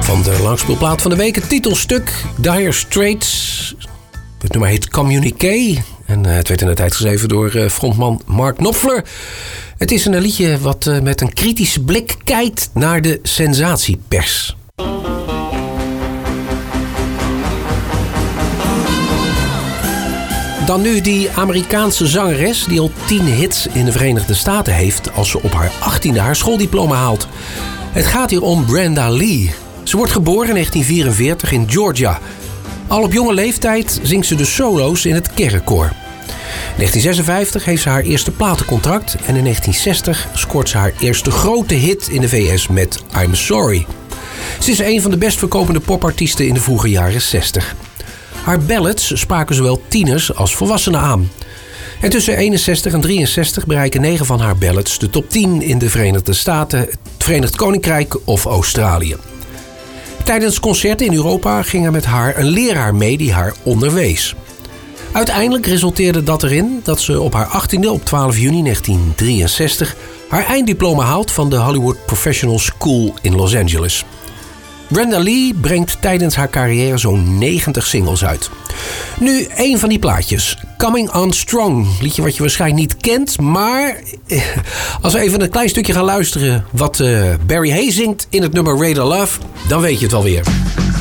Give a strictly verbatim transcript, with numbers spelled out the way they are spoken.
Van de langspeelplaat van de week, het titelstuk Dire Straits. Het nummer heet Communiqué. En het werd in de tijd geschreven door frontman Mark Knopfler. Het is een liedje wat met een kritische blik kijkt naar de sensatiepers. Dan nu die Amerikaanse zangeres die al tien hits in de Verenigde Staten heeft als ze op haar achttiende haar schooldiploma haalt. Het gaat hier om Brenda Lee. Ze wordt geboren in negentien vierenveertig in Georgia. Al op jonge leeftijd zingt ze de solo's in het kerkkoor. In negentien zesenvijftig heeft ze haar eerste platencontract en in negentien zestig scoort ze haar eerste grote hit in de V S met I'm Sorry. Ze is een van de best verkopende popartiesten in de vroege jaren zestig. Haar ballads spraken zowel tieners als volwassenen aan. En tussen eenenzestig en drieënzestig bereiken negen van haar ballads de top tien in de Verenigde Staten, het Verenigd Koninkrijk of Australië. Tijdens concerten in Europa ging er met haar een leraar mee die haar onderwees. Uiteindelijk resulteerde dat erin dat ze op haar achttiende op twaalf juni negentien drieënzestig haar einddiploma haalt van de Hollywood Professional School in Los Angeles. Brenda Lee brengt tijdens haar carrière zo'n negentig singles uit. Nu één van die plaatjes, Coming On Strong. Liedje wat je waarschijnlijk niet kent, maar als we even een klein stukje gaan luisteren wat uh, Barry Hay zingt in het nummer Radar Love, dan weet je het wel weer.